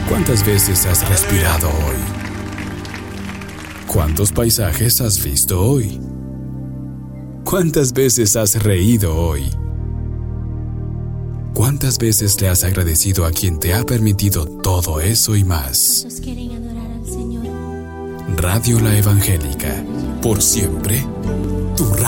¿Cuántas veces has respirado hoy? ¿Cuántos paisajes has visto hoy? ¿Cuántas veces has reído hoy? ¿Cuántas veces le has agradecido a quien te ha permitido todo eso y más? ¿Cuántos quieren adorar al Señor? Radio La Evangélica, por siempre, tu radio.